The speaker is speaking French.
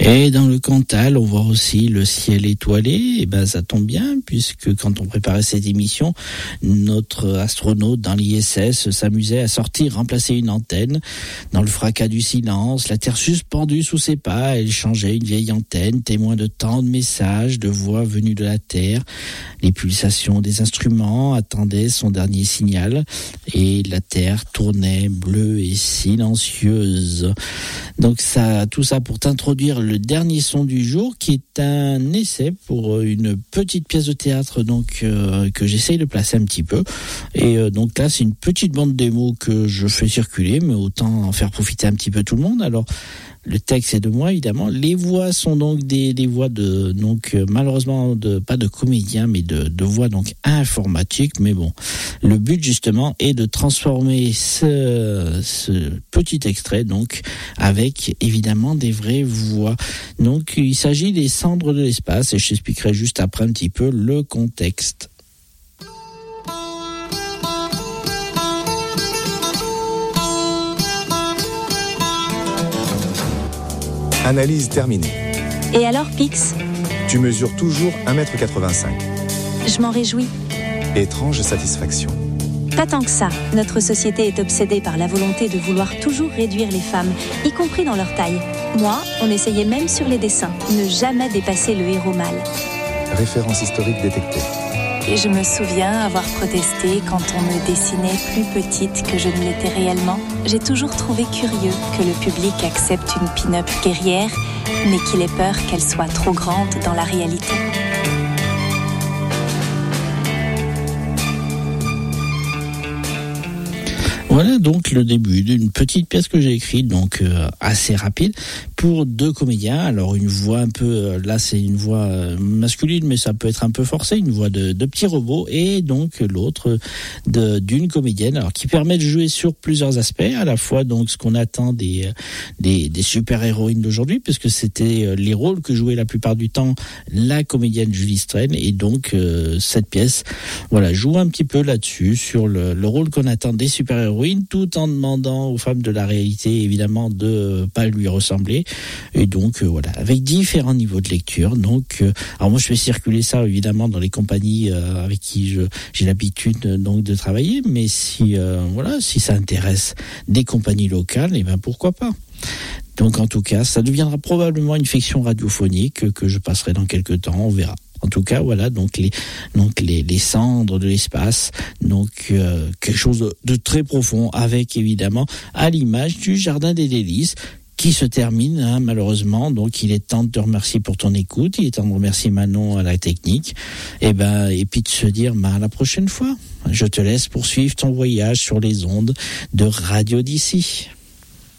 Et dans le Cantal, on voit aussi le ciel étoilé. Et ben, ça tombe bien, puisque quand on préparait cette émission, notre astronaute dans l'ISS s'amusait à sortir, remplacer une antenne. Dans le fracas du silence, la Terre suspendue sous ses pas, elle changeait une vieille antenne, témoin de tant de messages, de voix venues de la Terre. Les pulsations des instruments attendaient son dernier signal, et la Terre tournait bleue et silencieuse. Donc ça, tout ça pour t'introduire le dernier son du jour, qui est un essai pour une petite pièce de théâtre, donc que j'essaye de placer un petit peu. Et donc là, c'est une petite bande démo que je fais circuler, mais autant en faire profiter un petit peu tout le monde. Alors, le texte est de moi, évidemment. Les voix sont donc des voix de, donc malheureusement pas de comédiens, mais de voix donc informatiques. Mais bon, le but justement est de transformer ce petit extrait donc avec évidemment des vraies voix. Donc il s'agit des Cendres de l'espace, et je t'expliquerai juste après un petit peu le contexte. Analyse terminée. Et alors, Pix ? Tu mesures toujours 1m85. Je m'en réjouis. Étrange satisfaction. Pas tant que ça. Notre société est obsédée par la volonté de vouloir toujours réduire les femmes, y compris dans leur taille. Moi, on essayait même sur les dessins. Ne jamais dépasser le héros mâle. Référence historique détectée. Et je me souviens avoir protesté quand on me dessinait plus petite que je ne l'étais réellement. J'ai toujours trouvé curieux que le public accepte une pin-up guerrière, mais qu'il ait peur qu'elle soit trop grande dans la réalité. Voilà donc le début d'une petite pièce que j'ai écrite, donc assez rapide, pour deux comédiens. Alors une voix un peu, là c'est une voix masculine, mais ça peut être un peu forcé, une voix de petit robot, et donc l'autre d'une comédienne, alors qui permet de jouer sur plusieurs aspects, à la fois donc ce qu'on attend des super-héroïnes d'aujourd'hui, puisque c'était les rôles que jouait la plupart du temps la comédienne Julie Strain, et donc cette pièce, voilà, joue un petit peu là-dessus, sur le rôle qu'on attend des super-héroïnes, tout en demandant aux femmes de la réalité, évidemment, de pas lui ressembler. Et donc, voilà, avec différents niveaux de lecture. Donc, alors moi, je fais circuler ça, évidemment, dans les compagnies avec qui j'ai l'habitude donc de travailler. Mais si ça intéresse des compagnies locales, et ben pourquoi pas. Donc, en tout cas, ça deviendra probablement une fiction radiophonique que je passerai dans quelques temps, on verra. En tout cas, voilà, donc les cendres de l'espace, donc quelque chose de très profond, avec évidemment à l'image du Jardin des délices, qui se termine, malheureusement. Donc il est temps de te remercier pour ton écoute, il est temps de remercier Manon à la technique, et puis de se dire à la prochaine fois. Je te laisse poursuivre ton voyage sur les ondes de Radio d'ici.